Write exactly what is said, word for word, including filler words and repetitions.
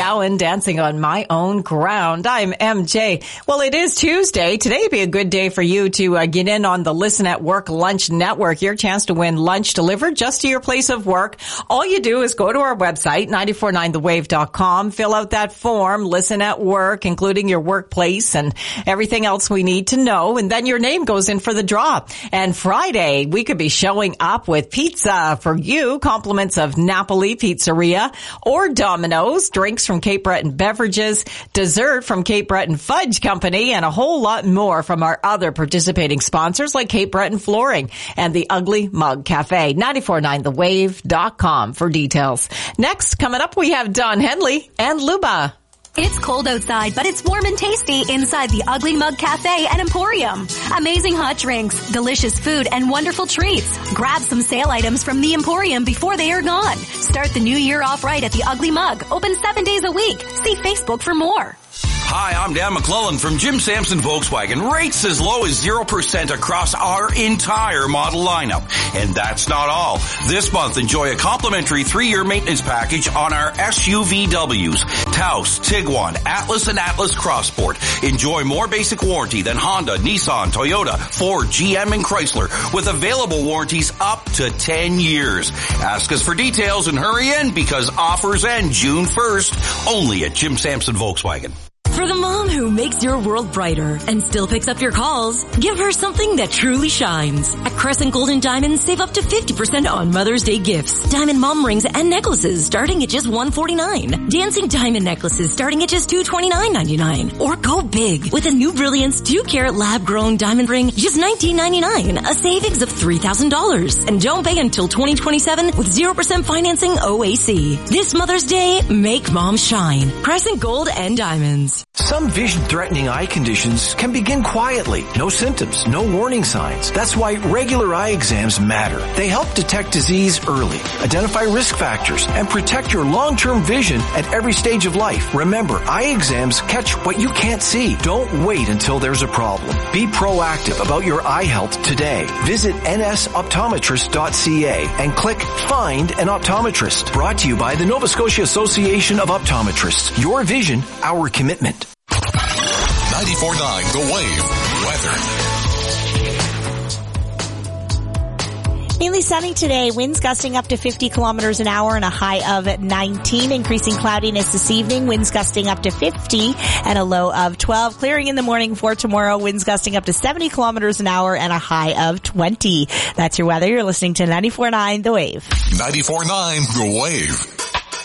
McGowan, dancing on my own ground. I'm M J. Well, it is Tuesday. Today would be a good day for you to uh, get in on the Listen at Work Lunch Network. Your chance to win lunch delivered just to your place of work. All you do is go to our website, nine four nine the wave dot com, fill out that form, Listen at Work, including your workplace and everything else we need to know, and then your name goes in for the draw. And Friday, we could be showing up with pizza for you, compliments of Napoli Pizzeria or Domino's, drinks from Cape Breton Beverages, dessert from Cape Breton Fudge Company, and a whole lot more from our other participating sponsors like Cape Breton Flooring and the Ugly Mug Cafe. nine four nine the wave dot com for details. Next, coming up, we have Don Henley and Luba. It's cold outside, but it's warm and tasty inside the Ugly Mug Cafe and Emporium. Amazing hot drinks, delicious food, and wonderful treats. Grab some sale items from the Emporium before they are gone. Start the new year off right at the Ugly Mug. Open seven days a week. See Facebook for more. Hi, I'm Dan McClellan from Jim Sampson Volkswagen. Rates as low as zero percent across our entire model lineup. And that's not all. This month, enjoy a complimentary three-year maintenance package on our S U V Ws. Taos, Tiguan, Atlas, and Atlas Crossport. Enjoy more basic warranty than Honda, Nissan, Toyota, Ford, G M, and Chrysler with available warranties up to ten years. Ask us for details and hurry in because offers end June first only at Jim Sampson Volkswagen. For the mom who makes your world brighter and still picks up your calls, give her something that truly shines. At Crescent Gold and Diamonds, save up to fifty percent on Mother's Day gifts. Diamond mom rings and necklaces starting at just one forty-nine. Dancing diamond necklaces starting at just two twenty-nine ninety-nine. Or go big with a new Brilliance two carat lab-grown diamond ring, just nineteen ninety-nine, a savings of three thousand dollars. And don't pay until twenty twenty-seven with zero percent financing O A C. This Mother's Day, make mom shine. Crescent Gold and Diamonds. Some vision-threatening eye conditions can begin quietly. No symptoms, no warning signs. That's why regular eye exams matter. They help detect disease early, identify risk factors, and protect your long-term vision at every stage of life. Remember, eye exams catch what you can't see. Don't wait until there's a problem. Be proactive about your eye health today. Visit N S optometrist dot C A and click Find an Optometrist. Brought to you by the Nova Scotia Association of Optometrists. Your vision, our commitment. ninety-four point nine The Wave. Weather. Mainly sunny today. Winds gusting up to fifty kilometers an hour and a high of nineteen. Increasing cloudiness this evening. Winds gusting up to fifty and a low of twelve. Clearing in the morning for tomorrow. Winds gusting up to seventy kilometers an hour and a high of twenty. That's your weather. You're listening to ninety-four point nine The Wave. ninety-four point nine The Wave.